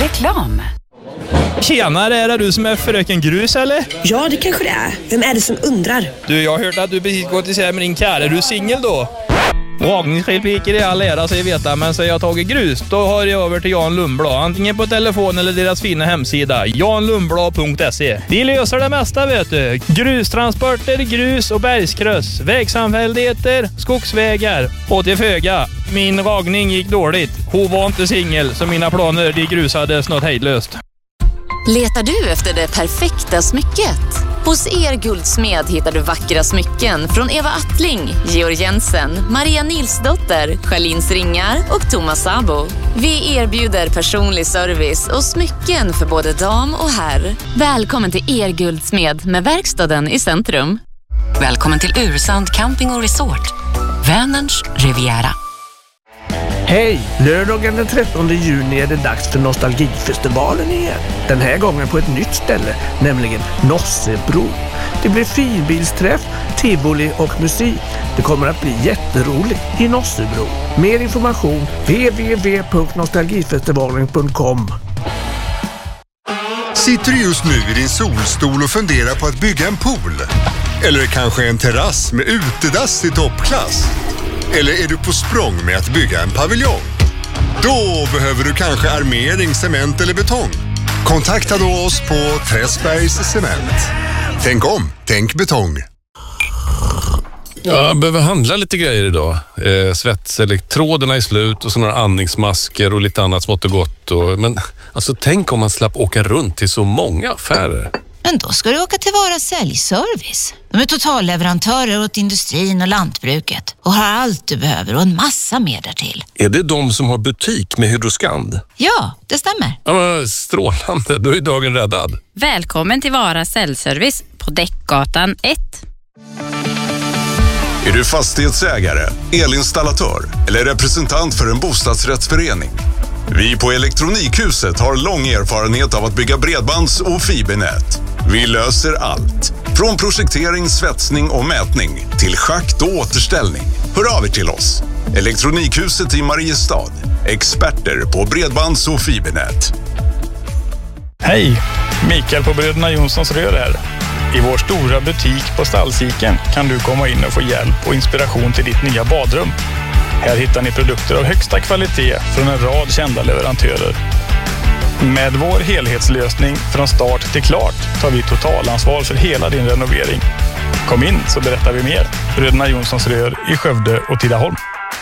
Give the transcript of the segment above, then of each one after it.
Reklam. Tjenare, är det du som är fröken Grus eller? Ja, det kanske det är. Vem är det som undrar? Du, jag har hört att du precis gått isär med din kär. Är du singel då? Ragningsrepliker i all ära, så jag vet, men så jag har tagit grus, då har jag över till Jan Lundblad. Antingen på telefon eller deras fina hemsida, janlundblad.se. De löser det mesta, vet du. Grustransporter, grus och bergskryss, vägsamfälligheter, skogsvägar och till föga. Min ragning gick dåligt. Hon var inte singel, så mina planer de grusades något hejdlöst. Letar du efter det perfekta smycket? Hos Guldsmed hittar du vackra smycken från Eva Attling, Georg Jensen, Maria Nilsdotter, Charlins Ringar och Thomas Sabo. Vi erbjuder personlig service och smycken för både dam och herr. Välkommen till Guldsmed med verkstaden i centrum. Välkommen till Ursand Camping och Resort. Vänerns Riviera. Hej! Lördagen den 13 juni är det dags för Nostalgifestivalen igen. Den här gången på ett nytt ställe, nämligen Nossebro. Det blir finbilsträff, tivoli och musik. Det kommer att bli jätteroligt i Nossebro. Mer information www.nostalgifestivalen.com. Sitter du just nu i din solstol och funderar på att bygga en pool? Eller kanske en terrass med utedass i toppklass? Eller är du på språng med att bygga en paviljong? Då behöver du kanske armering, cement eller betong. Kontakta då oss på Träsbergs Cement. Tänk om, tänk betong. Jag behöver handla lite grejer idag. Svetselektroderna är slut och sådana andningsmasker och lite annat smått och gott. Men alltså, tänk om man slapp åka runt till så många affärer. Men då ska du åka till Vara Säljservice. De är totalleverantörer åt industrin och lantbruket och har allt du behöver och en massa mer därtill. Är det de som har butik med Hydroskand? Ja, det stämmer. Ja, men strålande, då är dagen räddad. Välkommen till Vara Säljservice på Däckgatan 1. Är du fastighetsägare, elinstallatör eller representant för en bostadsrättsförening? Vi på Elektronikhuset har lång erfarenhet av att bygga bredbands- och fibernät. Vi löser allt. Från projektering, svetsning och mätning till schakt och återställning. Hör av er till oss. Elektronikhuset i Mariestad. Experter på bredbands- och fibernät. Hej, Mikael på Bröderna Jonssons rör här. I vår stora butik på Stallsiken kan du komma in och få hjälp och inspiration till ditt nya badrum. Här hittar ni produkter av högsta kvalitet från en rad kända leverantörer. Med vår helhetslösning från start till klart tar vi totalansvar för hela din renovering. Kom in så berättar vi mer. Bröderna Jonssons rör i Skövde och Tidaholm.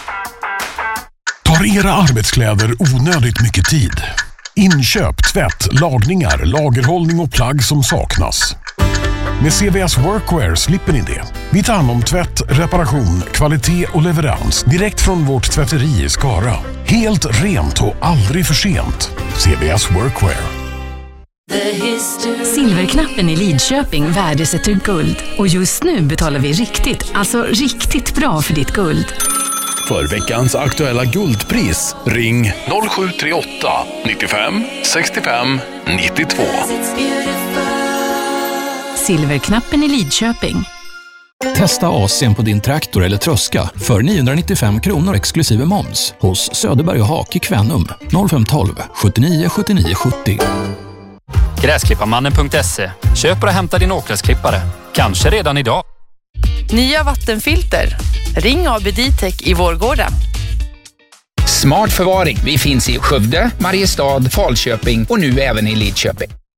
Tar era arbetskläder onödigt mycket tid? Inköp, tvätt, lagningar, lagerhållning och plagg som saknas. Med CVS Workwear slipper ni det. Vi tar hand om tvätt, reparation, kvalitet och leverans direkt från vårt tvätteri i Skara. Helt rent och aldrig för sent. CVS Workwear. Silverknappen i Lidköping värdesätter guld. Och just nu betalar vi riktigt, alltså riktigt bra för ditt guld. För veckans aktuella guldpris, ring 0738 95 65 92. Silverknappen i Lidköping. Testa AC:n på din traktor eller tröska för 995 kronor exklusive moms hos Söderberg och Hak i Kvänum 0512 79 79 70. Gräsklipparmannen.se. Köp och hämta din åkgräsklippare. Kanske redan idag. Nya vattenfilter. Ring AB Ditech i Vårgårda. Smart förvaring. Vi finns i Skövde, Mariestad, Falköping och nu även i Lidköping.